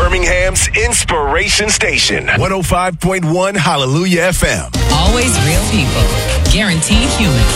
Birmingham's Inspiration Station. 105.1 Hallelujah FM. Always real people. Guaranteed humans.